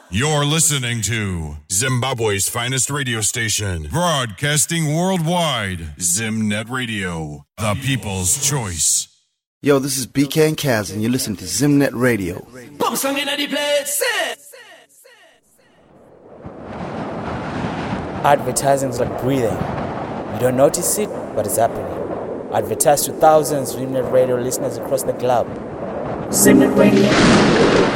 You're listening to Zimbabwe's finest radio station, broadcasting worldwide. Zimnet Radio, the people's choice. Yo, this is BK and Kaz, and you're listening to Zimnet Radio. Advertising is like breathing. You don't notice it, but it's happening. Advertise to thousands of Zimnet Radio listeners across the globe. Zimnet Radio.